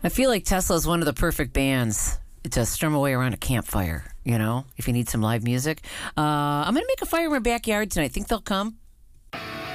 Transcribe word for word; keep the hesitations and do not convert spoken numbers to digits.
I feel like Tesla is one of the perfect bands to strum away around a campfire, you know, if you need some live music. Uh, I'm going to make a fire in my backyard tonight. Think they'll come?